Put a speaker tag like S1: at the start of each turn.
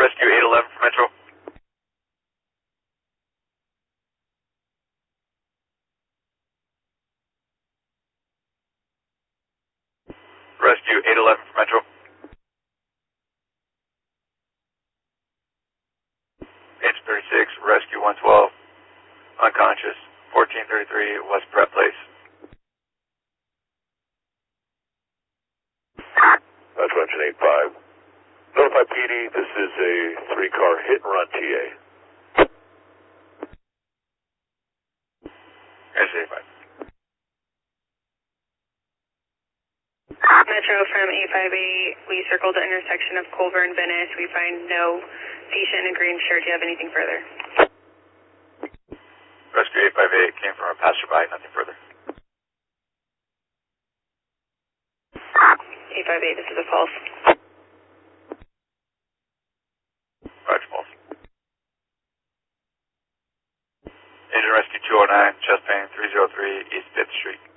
S1: Rescue 811 for Metro. Rescue 811 for Metro. 836, Rescue 112, unconscious, 1433 West Prep Place.
S2: Attention 85. Notify PD, this is a 3-car hit and run TA.
S1: S85.
S3: Metro from 858, we circled the intersection of Culver and Venice. We find no patient in a green shirt. Do you have anything further?
S1: Rescue 858 came from a passerby, nothing further.
S3: 858, this is a false.
S1: Roger, false. Agent Rescue 209, chest pain 303 East 5th Street.